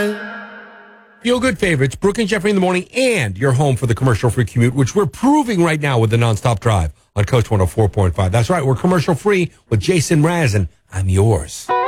Feel good favorites, Brooke and Jeffrey in the morning, and your home for the commercial-free commute, which we're proving right now with the nonstop drive on Coast 104.5. That's right, we're commercial-free with Jason Mraz, and I'm yours.